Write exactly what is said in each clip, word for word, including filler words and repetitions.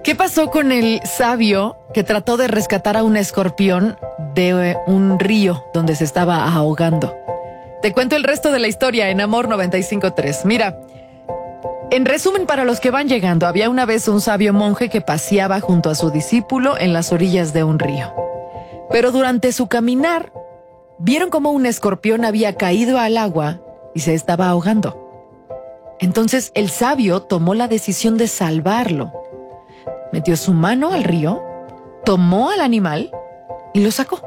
¿Qué pasó con el sabio que trató de rescatar a un escorpión de un río donde se estaba ahogando? Te cuento el resto de la historia en Amor noventa y cinco punto tres. Mira, en resumen, para los que van llegando, había una vez un sabio monje que paseaba junto a su discípulo en las orillas de un río. Pero durante su caminar, vieron cómo un escorpión había caído al agua y se estaba ahogando. Entonces el sabio tomó la decisión de salvarlo. Metió su mano al río, tomó al animal y lo sacó.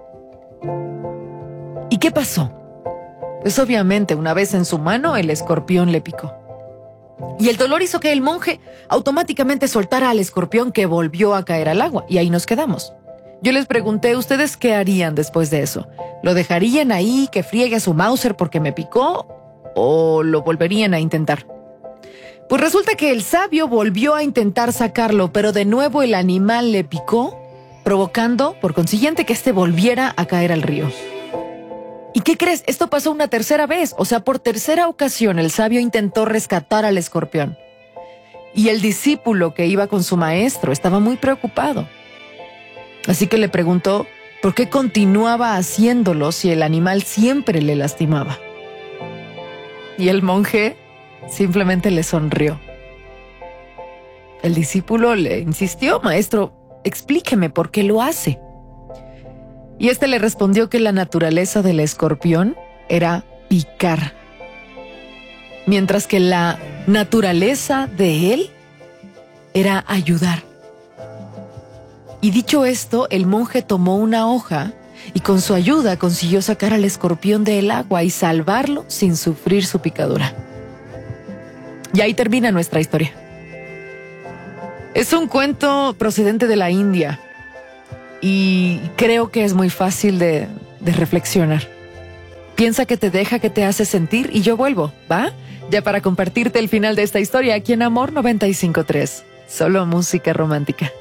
¿Y qué pasó? Pues obviamente, una vez en su mano, el escorpión le picó. Y el dolor hizo que el monje automáticamente soltara al escorpión, que volvió a caer al agua. Y ahí nos quedamos. Yo les pregunté, ¿ustedes qué harían después de eso? ¿Lo dejarían ahí que friegue a su Mauser porque me picó? ¿O lo volverían a intentar? Pues resulta que el sabio volvió a intentar sacarlo, pero de nuevo el animal le picó, provocando, por consiguiente, que éste volviera a caer al río. ¿Y qué crees? Esto pasó una tercera vez. O sea, por tercera ocasión el sabio intentó rescatar al escorpión. Y el discípulo que iba con su maestro estaba muy preocupado. Así que le preguntó por qué continuaba haciéndolo si el animal siempre le lastimaba. Y el monje simplemente le sonrió. El discípulo le insistió, maestro, explíqueme por qué lo hace. Y este le respondió que la naturaleza del escorpión era picar, mientras que la naturaleza de él era ayudar. Y dicho esto, el monje tomó una hoja y con su ayuda consiguió sacar al escorpión del agua y salvarlo sin sufrir su picadura. Y ahí termina nuestra historia. Es un cuento procedente de la India y creo que es muy fácil de, de reflexionar. Piensa qué te deja, qué te hace sentir y yo vuelvo, ¿va? Ya para compartirte el final de esta historia aquí en Amor noventa y cinco punto tres. Solo música romántica.